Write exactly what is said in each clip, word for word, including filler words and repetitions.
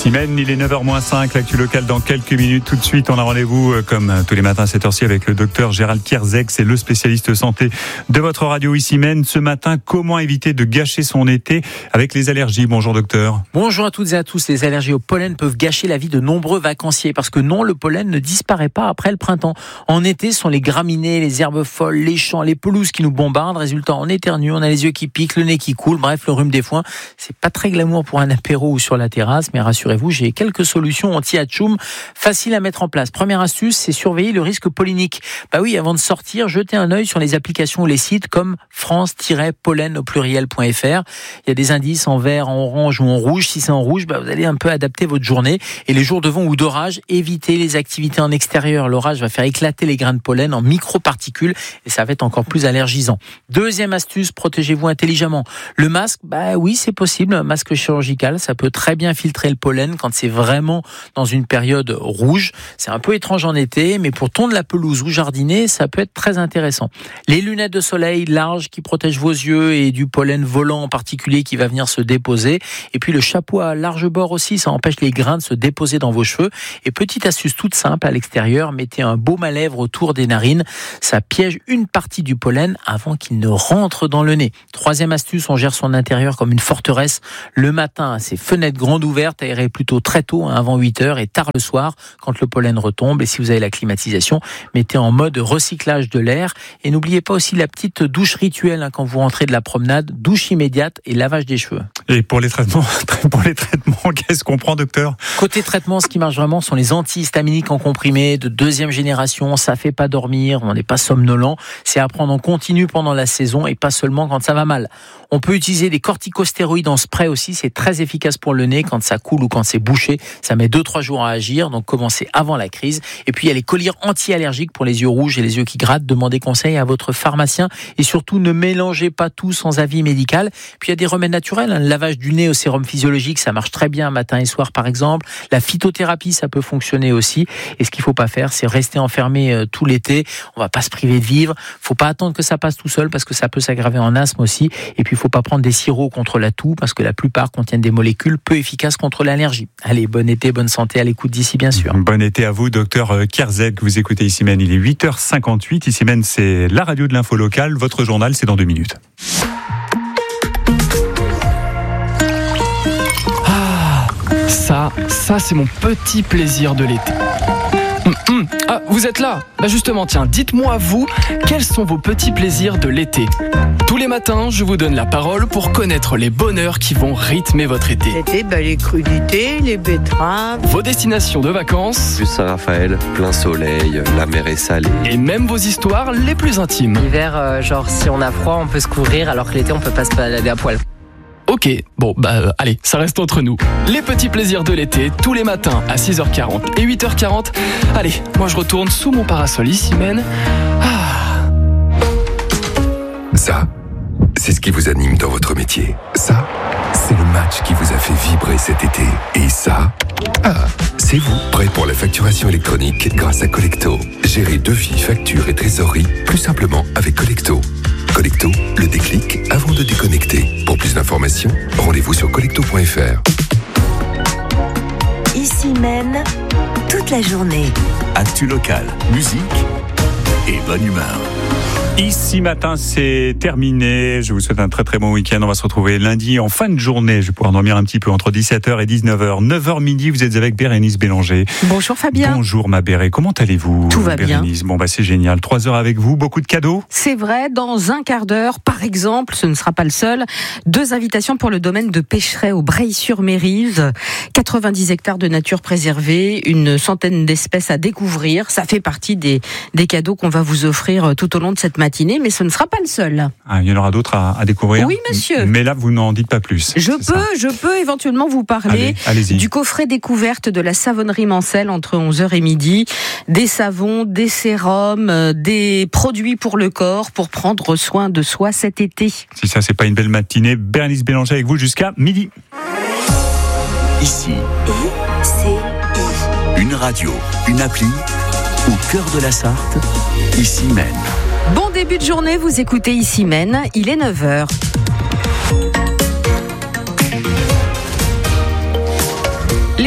Ici Maine, il est neuf heures moins cinq, l'actu locale dans quelques minutes. Tout de suite, on a rendez-vous comme tous les matins à cette heure-ci avec le docteur Gérald Kierzek, c'est le spécialiste santé de votre radio Ici Maine. Ce matin, comment éviter de gâcher son été avec les allergies? Bonjour docteur. Bonjour à toutes et à tous. Les allergies au pollen peuvent gâcher la vie de nombreux vacanciers parce que non, le pollen ne disparaît pas après le printemps. En été, ce sont les graminées, les herbes folles, les champs, les pelouses qui nous bombardent. Résultat, on éternue, on a les yeux qui piquent, le nez qui coule, bref, le rhume des foins. C'est pas très glamour pour un apéro ou sur la terrasse, mais rassurez-vous, j'ai quelques solutions anti-atchoum faciles à mettre en place. Première astuce, c'est surveiller le risque pollinique. Bah oui, avant de sortir, jetez un œil sur les applications ou les sites comme france-pollen au pluriel.fr. Il y a des indices en vert, en orange ou en rouge. Si c'est en rouge, bah vous allez un peu adapter votre journée. Et les jours de vent ou d'orage, évitez les activités en extérieur. L'orage va faire éclater les grains de pollen en microparticules et ça va être encore plus allergisant. Deuxième astuce, protégez-vous intelligemment. Le masque, bah oui, c'est possible. Un masque chirurgical, ça peut très bien filtrer le pollen quand c'est vraiment dans une période rouge. C'est un peu étrange en été, mais pour tondre la pelouse ou jardiner, ça peut être très intéressant. Les lunettes de soleil larges qui protègent vos yeux et du pollen volant en particulier qui va venir se déposer. Et puis le chapeau à large bord aussi, ça empêche les grains de se déposer dans vos cheveux. Et petite astuce toute simple à l'extérieur, mettez un baume à lèvres autour des narines. Ça piège une partie du pollen avant qu'il ne rentre dans le nez. Troisième astuce, on gère son intérieur comme une forteresse. Le matin, ses fenêtres grandes ouvertes, aérez plutôt très tôt, hein, avant huit heures et tard le soir quand le pollen retombe. Et si vous avez la climatisation, mettez en mode recyclage de l'air. Et n'oubliez pas aussi la petite douche rituelle hein, quand vous rentrez de la promenade, douche immédiate et lavage des cheveux. Et pour les traitements, pour les traitements, qu'est-ce qu'on prend, docteur? Côté traitement, ce qui marche vraiment sont les antihistaminiques en comprimé de deuxième génération. Ça fait pas dormir, on n'est pas somnolent. C'est à prendre en continu pendant la saison et pas seulement quand ça va mal. On peut utiliser des corticostéroïdes en spray aussi, c'est très efficace pour le nez quand ça coule ou quand c'est bouché. Ça met deux trois jours à agir, donc commencez avant la crise. Et puis il y a les collyres anti-allergiques pour les yeux rouges et les yeux qui grattent. Demandez conseil à votre pharmacien et surtout ne mélangez pas tout sans avis médical. Puis il y a des remèdes naturels, hein. Le lavage du nez au sérum physiologique, ça marche très bien matin et soir par exemple. La phytothérapie, ça peut fonctionner aussi. Et ce qu'il faut pas faire, c'est rester enfermé euh, tout l'été. On va pas se priver de vivre. Faut pas attendre que ça passe tout seul parce que ça peut s'aggraver en asthme aussi. Et puis il faut pas prendre des sirops contre la toux parce que la plupart contiennent des molécules peu efficaces contre l'allergie. Allez, bon été, bonne santé à l'écoute d'ici bien sûr. Bon été à vous, docteur Kierzek. Vous écoutez Ici Maine, il est huit heures cinquante-huit. Ici Maine, c'est la radio de l'info locale. Votre journal, c'est dans deux minutes. Ah, ça, ça c'est mon petit plaisir de l'été. Hum, hum. Ah, vous êtes là? Bah justement, tiens, dites-moi vous, quels sont vos petits plaisirs de l'été? Tous les matins, je vous donne la parole pour connaître les bonheurs qui vont rythmer votre été. L'été, bah, les crudités, les betteraves. Vos destinations de vacances. Plus Saint-Raphaël, plein soleil, la mer est salée. Et même vos histoires les plus intimes. L'hiver, euh, genre si on a froid, on peut se couvrir, alors que l'été, on peut pas se balader à poil. Ok, bon, bah euh, allez, ça reste entre nous. Les petits plaisirs de l'été, tous les matins à six heures quarante et huit heures quarante. Allez, moi je retourne sous mon parasol Ici Maine. Ah. Ça, c'est ce qui vous anime dans votre métier. Ça, c'est le match qui vous a fait vibrer cet été. Et ça, ah, c'est vous, prêt pour la facturation électronique grâce à Collecto. Gérez devis, factures et trésorerie plus simplement avec Collecto. Collecto, le déclic avant de déconnecter. Pour plus d'informations, rendez-vous sur collecto point f r. Ici Maine, toute la journée. Actu locale, musique et bonne humeur. Ici matin, c'est terminé. Je vous souhaite un très très bon week-end. On va se retrouver lundi en fin de journée. Je vais pouvoir dormir un petit peu entre dix-sept heures et dix-neuf heures. neuf heures midi, vous êtes avec Bérénice Bélanger. Bonjour Fabien. Bonjour ma Béré. Comment allez-vous? Tout va Bérénice. bien. Bon bah c'est génial. Trois heures avec vous, beaucoup de cadeaux. C'est vrai, dans un quart d'heure, par exemple, ce ne sera pas le seul. Deux invitations pour le domaine de Pêcheret au Breil-sur-Mérive. quatre-vingt-dix hectares de nature préservée, une centaine d'espèces à découvrir. Ça fait partie des, des cadeaux qu'on va vous offrir tout au long de cette matinée, mais ce ne sera pas le seul. Ah, il y en aura d'autres à, à découvrir. Oui, monsieur. Mais là, vous n'en dites pas plus. Je peux, ça. je peux éventuellement vous parler Allez, du coffret découverte de la savonnerie Mancel entre onze heures et midi. Des savons, des sérums, des produits pour le corps pour prendre soin de soi cet été. Si ça, c'est pas une belle matinée, Bérénice Bélanger avec vous jusqu'à midi. Ici, I C I. Une radio, une appli, au cœur de la Sarthe, Ici Maine. Bon début de journée, vous écoutez Ici Maine, il est neuf heures. Les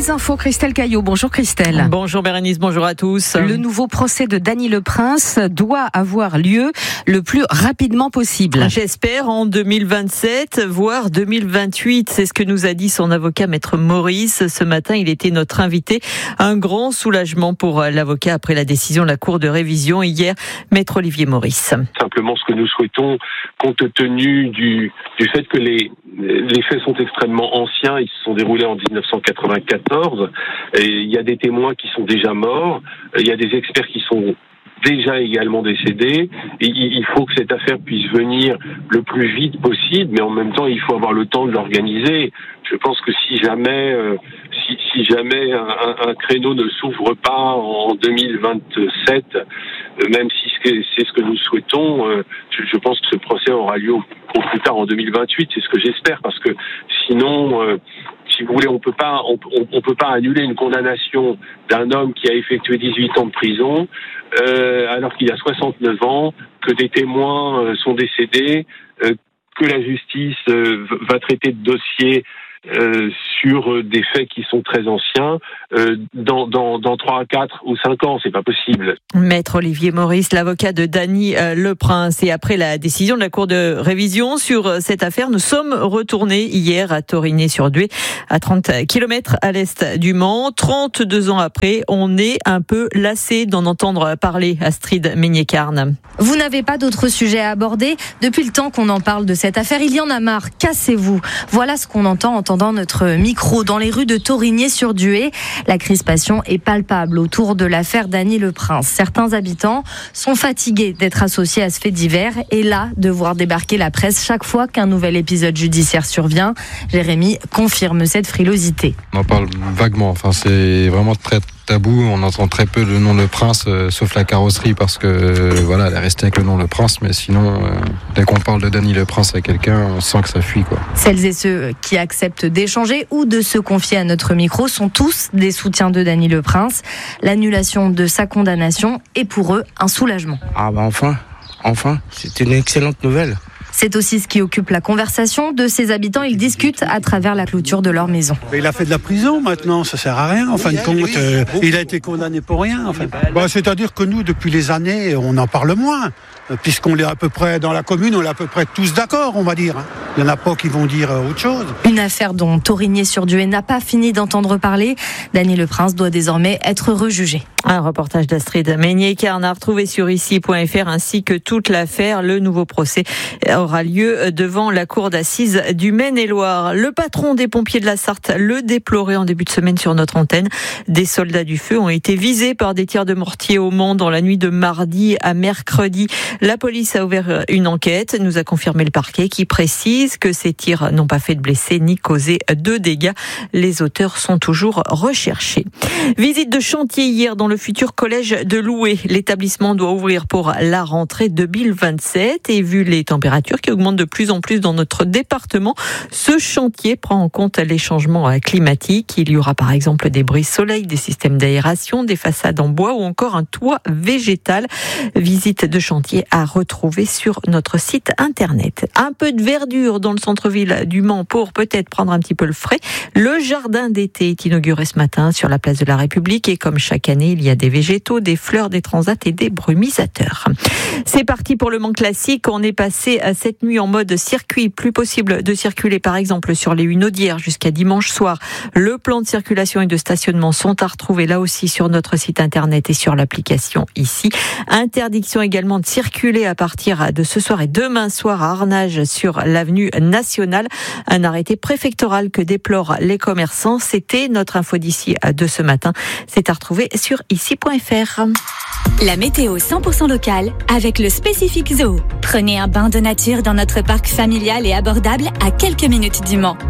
Les infos, Christelle Caillot. Bonjour Christelle. Bonjour Bérénice, bonjour à tous. Le nouveau procès de Dany Le Prince doit avoir lieu le plus rapidement possible. J'espère en deux mille vingt-sept, voire deux mille vingt-huit. C'est ce que nous a dit son avocat Maître Maurice. Ce matin, il était notre invité. Un grand soulagement pour l'avocat après la décision de la Cour de révision hier. Maître Olivier Maurice. Simplement ce que nous souhaitons, compte tenu du, du fait que les, les faits sont extrêmement anciens, ils se sont déroulés en dix-neuf cent quatre-vingt-quatorze, et il y a des témoins qui sont déjà morts, il y a des experts qui sont déjà également décédés, et il faut que cette affaire puisse venir le plus vite possible, mais en même temps il faut avoir le temps de l'organiser. Je pense que si jamais euh, si, si jamais un, un créneau ne s'ouvre pas en deux mille vingt-sept, euh, même si c'est ce que nous souhaitons, euh, je, je pense que ce procès aura lieu au, au plus tard en deux mille vingt-huit, c'est ce que j'espère, parce que sinon, euh, si vous voulez, on peut pas on, on, on peut pas annuler une condamnation d'un homme qui a effectué dix-huit ans de prison euh, alors qu'il a soixante-neuf ans, que des témoins euh, sont décédés, euh, que la justice euh, va traiter de dossiers Euh, sur des faits qui sont très anciens, euh, dans, dans, dans trois, quatre ou cinq ans, c'est pas possible. Maître Olivier Maurice, l'avocat de Dany euh, Le Prince. Et après la décision de la Cour de révision sur cette affaire, nous sommes retournés hier à Torigné-sur-Dué, à trente kilomètres à l'est du Mans. trente-deux ans après, on est un peu lassé d'en entendre parler. Astrid Meignet-Carne. Vous n'avez pas d'autres sujets à aborder? Depuis le temps qu'on en parle de cette affaire, il y en a marre. Cassez-vous. Voilà ce qu'on entend en entendant notre micro dans les rues de Torigné-sur-Dué. La crispation est palpable autour de l'affaire Dany Le Prince. Certains habitants sont fatigués d'être associés à ce fait divers et là de voir débarquer la presse chaque fois qu'un nouvel épisode judiciaire survient. Jérémy confirme cette frilosité. On en parle vaguement, enfin c'est vraiment très tabou, on entend très peu le nom Le Prince, euh, sauf la carrosserie parce que euh, voilà, elle est restée avec le nom Le Prince, mais sinon, euh, dès qu'on parle de Dany Le Prince à quelqu'un, on sent que ça fuit, quoi. Celles et ceux qui acceptent d'échanger ou de se confier à notre micro sont tous des soutiens de Dany Le Prince. L'annulation de sa condamnation est pour eux un soulagement. Ah bah enfin, enfin, c'est une excellente nouvelle. C'est aussi ce qui occupe la conversation de ces habitants. Ils discutent à travers la clôture de leur maison. Il a fait de la prison maintenant, ça sert à rien. En fin de compte, euh, il a été condamné pour rien. En fait. Bah, c'est-à-dire que nous, depuis les années, on en parle moins. Puisqu'on est à peu près dans la commune, on est à peu près tous d'accord, on va dire. Il n'y en a pas qui vont dire autre chose. Une affaire dont Torigné-sur-Dué n'a pas fini d'entendre parler. Dany Le Prince doit désormais être rejugé. Un reportage d'Astrid Meignet-Carne à retrouver sur ici point f r ainsi que toute l'affaire. Le nouveau procès aura lieu devant la cour d'assises du Maine-et-Loire. Le patron des pompiers de la Sarthe le déplorait en début de semaine sur notre antenne. Des soldats du feu ont été visés par des tirs de mortier au Mans dans la nuit de mardi à mercredi. La police a ouvert une enquête, nous a confirmé le parquet qui précise que ces tirs n'ont pas fait de blessés ni causé de dégâts. Les auteurs sont toujours recherchés. Visite de chantier hier dans le futur collège de Loué. L'établissement doit ouvrir pour la rentrée deux mille vingt-sept et vu les températures qui augmentent de plus en plus dans notre département, ce chantier prend en compte les changements climatiques. Il y aura par exemple des brise-soleil, des systèmes d'aération, des façades en bois ou encore un toit végétal. Visite de chantier à retrouver sur notre site internet. Un peu de verdure dans le centre-ville du Mans pour peut-être prendre un petit peu le frais. Le jardin d'été est inauguré ce matin sur la place de la République et comme chaque année, il y a des végétaux, des fleurs, des transats et des brumisateurs. C'est parti pour le Mans classique. On est passé cette nuit en mode circuit. Plus possible de circuler par exemple sur les Hunaudières jusqu'à dimanche soir. Le plan de circulation et de stationnement sont à retrouver là aussi sur notre site internet et sur l'application ici. Interdiction également de circuler à partir de ce soir et demain soir à Arnage sur l'avenue nationale. Un arrêté préfectoral que déplorent les commerçants. C'était notre info d'ici de ce matin. C'est à retrouver sur ici point f r. La météo cent pour cent locale avec le Spécifique Zoo. Prenez un bain de nature dans notre parc familial et abordable à quelques minutes du Mans.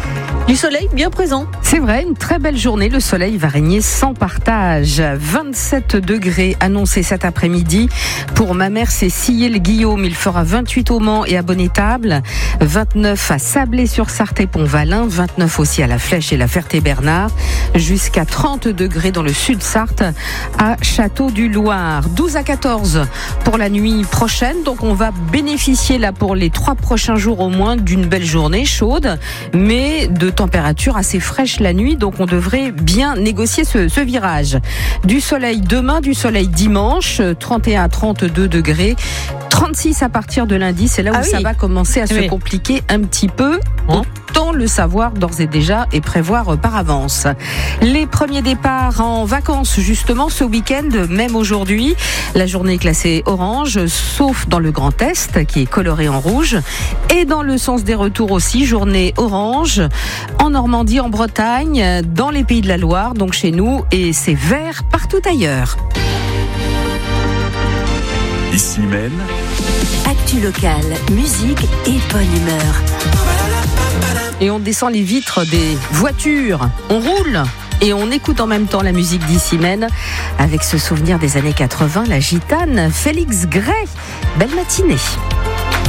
Du soleil bien présent. C'est vrai, une très belle journée. Le soleil va régner sans partage. vingt-sept degrés annoncés cet après-midi. Pour ma mère, c'est Sillé-le-Guillaume. Il fera vingt-huit au Mans et à Bonnétable. vingt-neuf à Sablé-sur-Sarthe et Pont-Valin. vingt-neuf aussi à La Flèche et La Ferté-Bernard. Jusqu'à trente degrés dans le sud-Sarthe à Château-du-Loir. douze à quatorze pour la nuit prochaine. Donc on va bénéficier là pour les trois prochains jours au moins d'une belle journée chaude, mais de température assez fraîche la la nuit, donc on devrait bien négocier ce, ce virage. Du soleil demain, du soleil dimanche, trente et un à trente-deux degrés. trente-six à partir de lundi, c'est là où ah oui. ça va commencer à se oui. compliquer un petit peu. Autant le savoir d'ores et déjà et prévoir par avance. Les premiers départs en vacances justement ce week-end, même aujourd'hui. La journée est classée orange, sauf dans le Grand Est qui est coloré en rouge. Et dans le sens des retours aussi, journée orange en Normandie, en Bretagne, dans les Pays de la Loire, donc chez nous, et c'est vert partout ailleurs. Ici même. Actu locale, musique et bonne humeur. Et on descend les vitres des voitures, on roule et on écoute en même temps la musique d'Ici Même avec ce souvenir des années quatre-vingts, la gitane Félix Gray. Belle matinée.